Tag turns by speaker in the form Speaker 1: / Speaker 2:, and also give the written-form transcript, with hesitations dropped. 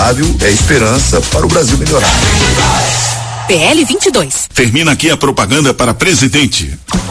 Speaker 1: saudável é esperança para o Brasil melhorar.
Speaker 2: PL 22.
Speaker 3: Termina aqui a propaganda para presidente.